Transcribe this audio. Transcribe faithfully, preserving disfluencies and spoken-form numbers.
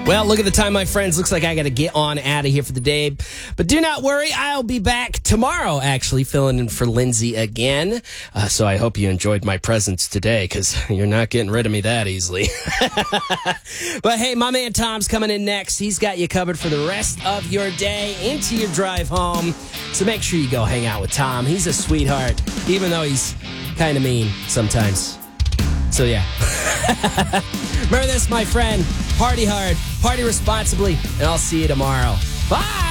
Well, look at the time, my friends. Looks like I got to get on out of here for the day. But do not worry. I'll be back tomorrow, actually, filling in for Lindsay again. Uh, so I hope you enjoyed my presence today, because you're not getting rid of me that easily. But hey, my man Tom's coming in next. He's got you covered for the rest of your day into your drive home. So make sure you go hang out with Tom. He's a sweetheart, even though he's kind of mean sometimes. So yeah. Remember this, my friend. Party hard, party responsibly, and I'll see you tomorrow. Bye!